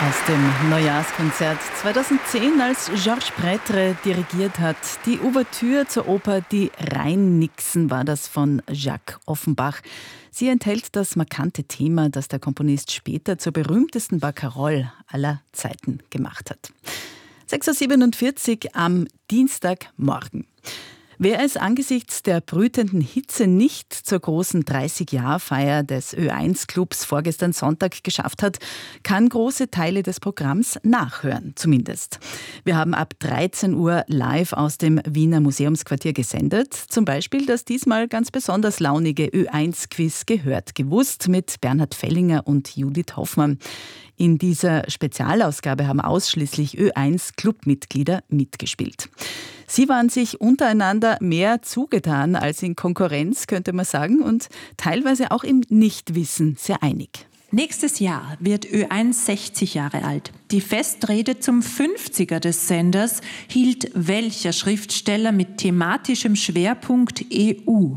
Aus dem Neujahrskonzert 2010, als Georges Prêtre dirigiert hat. Die Ouvertüre zur Oper Die Rheinnixen war das von Jacques Offenbach. Sie enthält das markante Thema, das der Komponist später zur berühmtesten Barcarolle aller Zeiten gemacht hat. 6.47 Uhr am Dienstagmorgen. Wer es angesichts der brütenden Hitze nicht zur großen 30-Jahr-Feier des Ö1-Clubs vorgestern Sonntag geschafft hat, kann große Teile des Programms nachhören, zumindest. Wir haben ab 13 Uhr live aus dem Wiener Museumsquartier gesendet. Zum Beispiel das diesmal ganz besonders launige Ö1-Quiz Gehört gewusst mit Bernhard Fellinger und Judith Hoffmann. In dieser Spezialausgabe haben ausschließlich Ö1-Clubmitglieder mitgespielt. Sie waren sich untereinander mehr zugetan als in Konkurrenz, könnte man sagen, und teilweise auch im Nichtwissen sehr einig. Nächstes Jahr wird Ö1 60 Jahre alt. Die Festrede zum 50er des Senders hielt welcher Schriftsteller mit thematischem Schwerpunkt EU?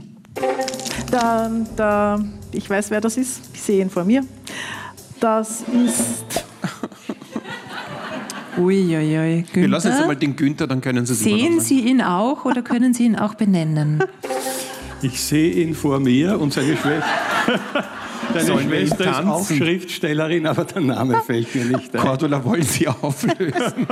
Ich weiß, wer das ist. Ich sehe ihn vor mir. Das ist... Uiuiui, Günther. Wir lassen jetzt einmal den Günther, dann können Sie es Sehen Sie ihn auch oder können Sie ihn auch benennen? Ich sehe ihn vor mir und seine Schwester. Seine Schwester ist auch Schriftstellerin, aber der Name fällt mir nicht ein. Cordula, wollen Sie auflösen?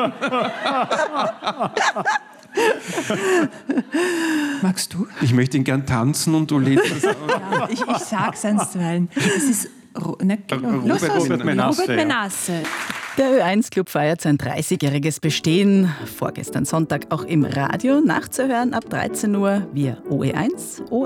Magst du? Ich möchte ihn gern tanzen und du lädst das auf. Ja, ich sag's einstweilen. Es ist Robert Menasse. Der Ö1-Club feiert sein 30-jähriges Bestehen. Vorgestern Sonntag auch im Radio nachzuhören ab 13 Uhr via OE1,